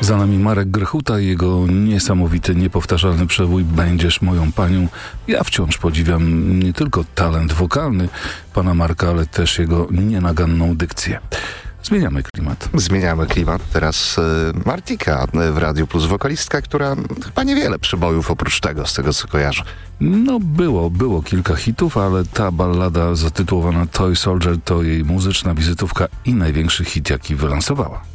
Za nami Marek Grechuta i jego niesamowity, niepowtarzalny przebój Będziesz moją panią. Ja wciąż podziwiam nie tylko talent wokalny pana Marka, ale też jego nienaganną dykcję. Zmieniamy klimat. Zmieniamy klimat. Teraz Martika w Radiu Plus, wokalistka, która chyba niewiele przebojów oprócz tego, z tego co kojarzę. No było kilka hitów, ale ta ballada zatytułowana Toy Soldier to jej muzyczna wizytówka i największy hit, jaki wylansowała.